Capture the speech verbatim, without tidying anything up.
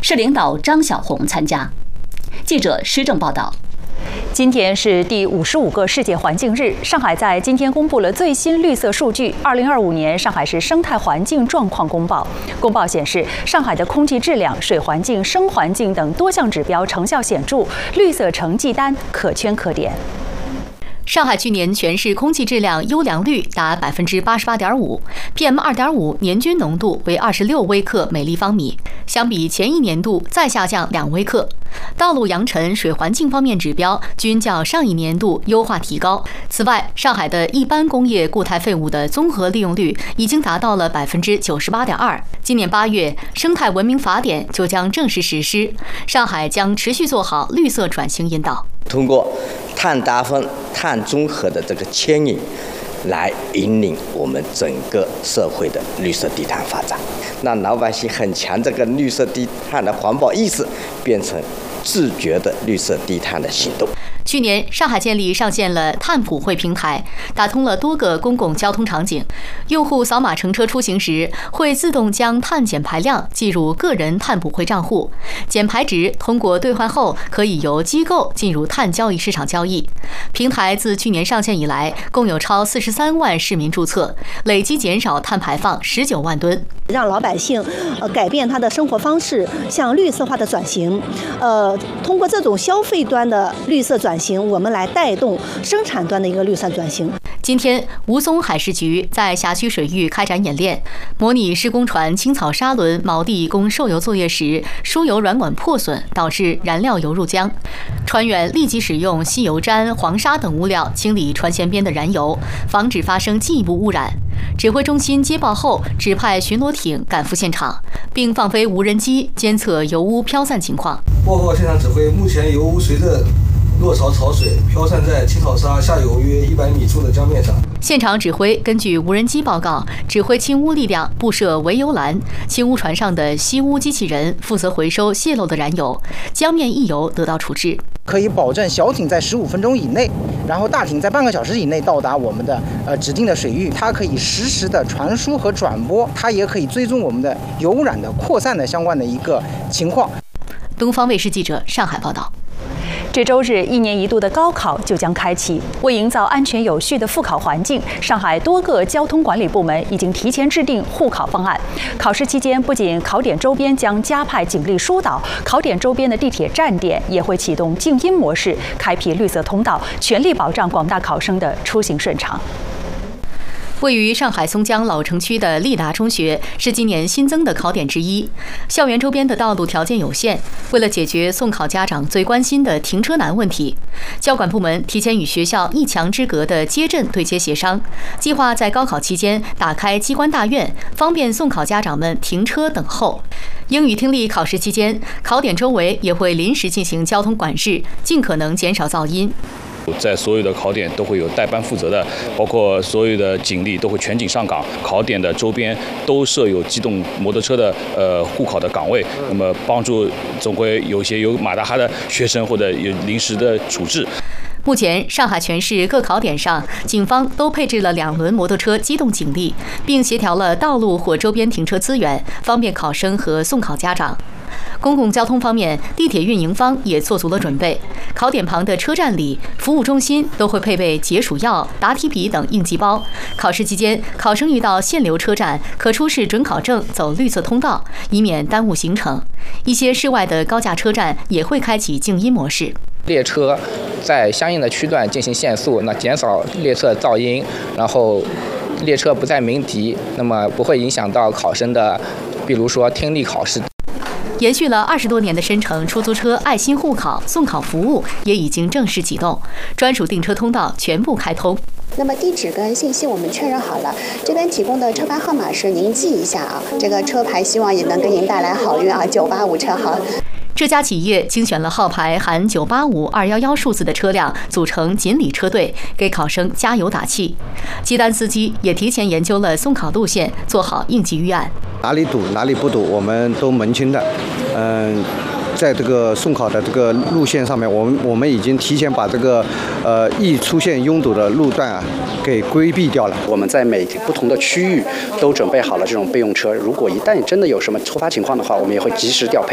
市领导张小红参加。记者施正报道。 今天是第五十五个世界环境日，上海在今天公布了最新绿色数据。二零二五年上海市生态环境状况公报，公报显示，上海的空气质量、水环境、声环境等多项指标成效显著，绿色成绩单可圈可点。 上海去年全市空气质量优良率达百分之八十八点五 ，P M 二点五 年均浓度为二十六微克每立方米，相比前一年度再下降两微克。道路扬尘、水环境方面指标均较上一年度优化提高。此外，上海的一般工业固态废物的综合利用率已经达到了百分之九十八点二。今年八月，生态文明法典就将正式实施，上海将持续做好绿色转型引导。 通过碳达峰、碳中和的这个牵引，来引领我们整个社会的绿色低碳发展，让老百姓很强这个绿色低碳的环保意识，变成自觉的绿色低碳的行动。 去年，上海建立上线了碳普惠平台，打通了多个公共交通场景。用户扫码乘车出行时，会自动将碳减排量记入个人碳普惠账户，减排值通过兑换后，可以由机构进入碳交易市场交易。平台自去年上线以来，共有超四十三万市民注册，累计减少碳排放十九万吨。 让老百姓呃改变他的生活方式，向绿色化的转型。呃，通过这种消费端的绿色转型，我们来带动生产端的一个绿色转型。 今天，吴淞海事局在辖区水域开展演练，模拟施工船青草砂轮锚地供受油作业时，输油软管破损，导致燃料油入江。船员立即使用吸油毡、黄沙等物料清理船舷边的燃油，防止发生进一步污染。指挥中心接报后，指派巡逻艇赶赴现场，并放飞无人机监测油污飘散情况。 报告现场指挥，目前油污随着落潮潮水飘散在青草沙下游约一百米处的江面上。 现场指挥根据无人机报告，指挥清污力量布设围油栏，清污船上的吸污机器人负责回收泄漏的燃油，江面溢油得到处置。 可以保证小艇在十五分钟以内，然后大艇在半个小时以内到达我们的呃指定的水域。它可以实时的传输和转播，它也可以追踪我们的油污染的扩散的相关的一个情况。 东方卫视记者上海报道。 这周日，一年一度的高考就将开启。为营造安全有序的复考环境，上海多个交通管理部门已经提前制定护考方案。考试期间，不仅考点周边将加派警力疏导，考点周边的地铁站点也会启动静音模式，开辟绿色通道，全力保障广大考生的出行顺畅。 位于上海松江老城区的立达中学是今年新增的考点之一。校园周边的道路条件有限，为了解决送考家长最关心的停车难问题，交管部门提前与学校一墙之隔的街镇对接协商，计划在高考期间打开机关大院，方便送考家长们停车等候。英语听力考试期间，考点周围也会临时进行交通管制，尽可能减少噪音。 在所有的考点都会有代班负责的，包括所有的警力都会全警上岗，考点的周边都设有机动摩托车的呃护考的岗位，那么帮助总会有一些有马大哈的学生或者有临时的处置。 目前，上海全市各考点上，警方都配置了两轮摩托车机动警力，并协调了道路或周边停车资源，方便考生和送考家长。公共交通方面，地铁运营方也做足了准备。考点旁的车站里，服务中心都会配备解暑药、答题笔等应急包。考试期间，考生遇到限流车站，可出示准考证走绿色通道，以免耽误行程。一些室外的高架车站也会开启静音模式。 列车在相应的区段进行限速，那减少列车噪音，然后列车不再鸣笛，那么不会影响到考生的，比如说听力考试。 延续了二十多年的深成出租车爱心护考送考服务也已经正式启动，专属订车通道全部开通。 那么地址跟信息我们确认好了，这边提供的车牌号码是您记一下啊，这个车牌希望也能给您带来好运啊，九八五车号。 这家企业精选了号牌含九八五二一一数字的车辆，组成锦鲤车队，给考生加油打气。接单司机也提前研究了送考路线，做好应急预案。 哪里堵哪里不堵，我们都门清的。嗯，在这个送考的这个路线上面，我们我们已经提前把这个呃易出现拥堵的路段啊给规避掉了。 我们在每不同的区域都准备好了这种备用车，如果一旦真的有什么突发情况的话，我们也会及时调配。